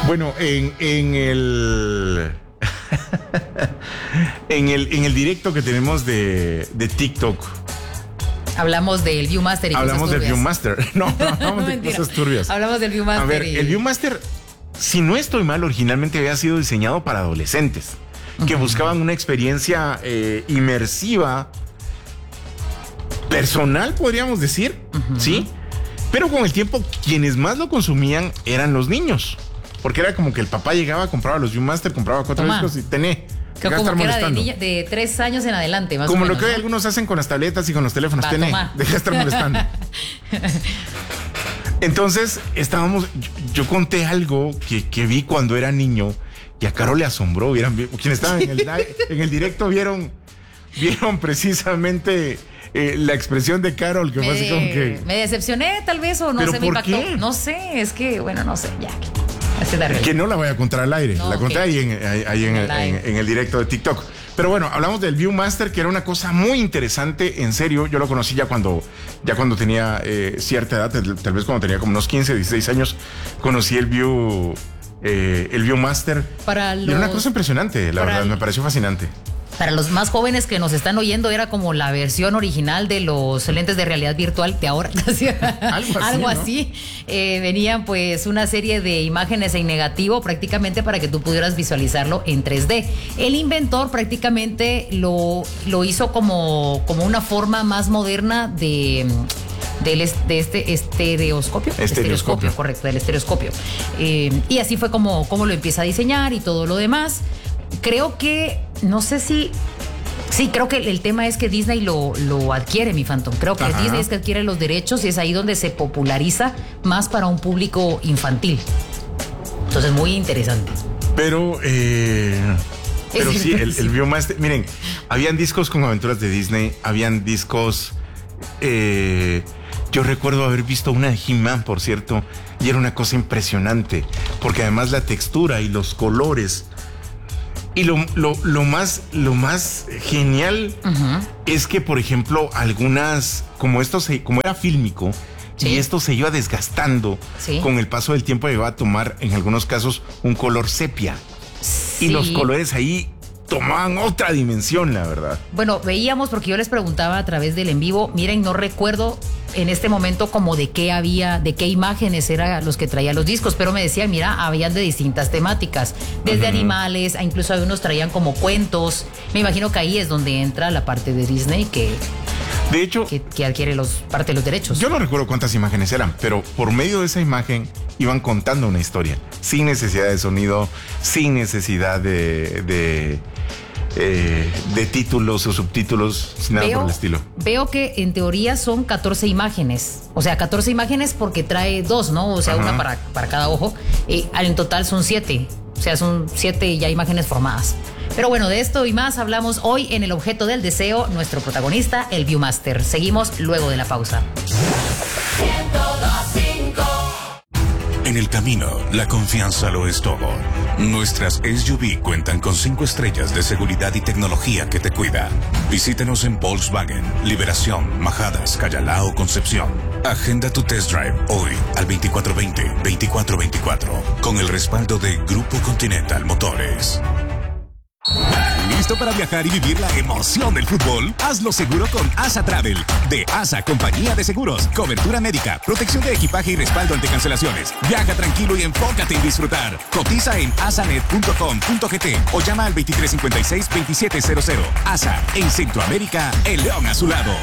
Bueno, en el en el directo que tenemos de TikTok. Hablamos del Viewmaster y hablamos cosas del Viewmaster. No, hablamos de cosas turbias. Hablamos del Viewmaster. A ver, el Viewmaster, si no estoy mal, originalmente había sido diseñado para adolescentes que buscaban una experiencia inmersiva, personal, podríamos decir, ¿sí? Pero con el tiempo, quienes más lo consumían eran los niños. Porque era como que el papá llegaba, compraba los Viewmaster, compraba 4 discos y tenés. Que como que era de 3 años en adelante, más como o menos. Como lo que hoy algunos hacen con las tabletas y con los teléfonos. Deja de estar molestando. Entonces, yo conté algo que vi cuando era niño y a Caro le asombró. Quienes estaban en el directo vieron precisamente la expresión de Carol, que fue así como que... Me decepcioné, tal vez, o no sé, me impactó. ¿Qué? No sé, es que, bueno, no sé, ya. Que no la voy a contar al aire, no, la conté ahí en el directo de TikTok. Pero bueno, hablamos del Viewmaster, que era una cosa muy interesante, en serio. Yo lo conocí ya cuando tenía cierta edad, tal vez cuando tenía como unos 15, 16 años, conocí el Viewmaster. Y era una cosa impresionante, la verdad, me pareció fascinante. Para los más jóvenes que nos están oyendo, era como la versión original de los lentes de realidad virtual de ahora. Algo así. Venían pues una serie de imágenes en negativo prácticamente para que tú pudieras visualizarlo en 3D. El inventor prácticamente lo hizo como una forma más moderna de este estereoscopio. Estereoscopio, correcto, del estereoscopio. Y así fue como lo empieza a diseñar y todo lo demás. Creo que, no sé si... Sí, creo que el tema es que Disney lo adquiere, mi Phantom. Creo que Disney es que adquiere los derechos y es ahí donde se populariza más para un público infantil. Entonces, muy interesante. Pero sí, el Viewmaster... Miren, habían discos con aventuras de Disney, habían discos... yo recuerdo haber visto una de He-Man, por cierto, y era una cosa impresionante, porque además la textura y los colores... Y lo más genial es que, por ejemplo, algunas, como era fílmico, y esto se iba desgastando con el paso del tiempo, llegaba a tomar, en algunos casos, un color sepia. Y los colores ahí tomaban otra dimensión, la verdad. Bueno, veíamos, porque yo les preguntaba a través del en vivo, miren, no recuerdo en este momento como de qué imágenes eran los que traían los discos, pero me decían, mira, habían de distintas temáticas, desde animales, a incluso algunos traían como cuentos. Me imagino que ahí es donde entra la parte de Disney que adquiere parte de los derechos. Yo no recuerdo cuántas imágenes eran, pero por medio de esa imagen iban contando una historia, sin necesidad de sonido, sin necesidad de títulos o subtítulos, sin nada por el estilo. Veo que en teoría son 14 imágenes. O sea, 14 imágenes porque trae 2, ¿no? O sea, una para cada ojo. En total son 7. O sea, son 7 ya imágenes formadas. Pero bueno, de esto y más hablamos hoy en El Objeto del Deseo, nuestro protagonista, el Viewmaster. Seguimos luego de la pausa. En el camino, la confianza lo es todo. Nuestras SUV cuentan con 5 estrellas de seguridad y tecnología que te cuida. Visítanos en Volkswagen, Liberación, Majadas, Cayalá o Concepción. Agenda tu test drive hoy al 2420-2424 con el respaldo de Grupo Continental Motores. ¿Listo para viajar y vivir la emoción del fútbol? Hazlo seguro con ASA Travel, de ASA Compañía de Seguros. Cobertura médica, protección de equipaje y respaldo ante cancelaciones. Viaja tranquilo y enfócate en disfrutar. Cotiza en asanet.com.gt o llama al 2356-2700. ASA, en Centroamérica, el león a su lado.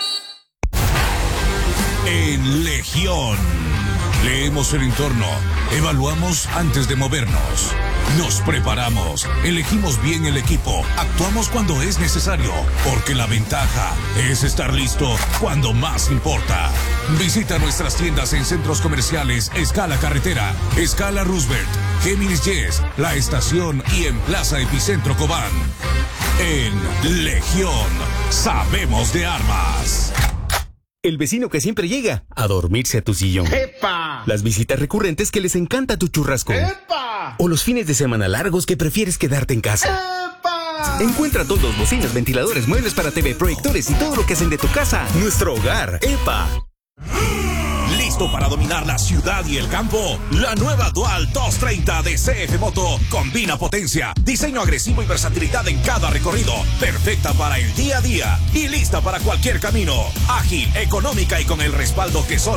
En Legión. Leemos el entorno, evaluamos antes de movernos. Nos preparamos, elegimos bien el equipo, actuamos cuando es necesario, porque la ventaja es estar listo cuando más importa. Visita nuestras tiendas en centros comerciales Escala Carretera, Escala Roosevelt, Géminis Yes, La Estación y en Plaza Epicentro Cobán. En Legión, sabemos de armas. El vecino que siempre llega a dormirse a tu sillón. ¡Epa! Las visitas recurrentes que les encanta tu churrasco. ¡Epa! O los fines de semana largos que prefieres quedarte en casa. ¡Epa! Encuentra todos, bocinas, ventiladores, muebles para TV, proyectores y todo lo que hacen de tu casa nuestro hogar. ¡Epa! ¿Listo para dominar la ciudad y el campo? La nueva Dual 230 de CF Moto combina potencia, diseño agresivo y versatilidad en cada recorrido. Perfecta para el día a día y lista para cualquier camino. Ágil, económica y con el respaldo que solo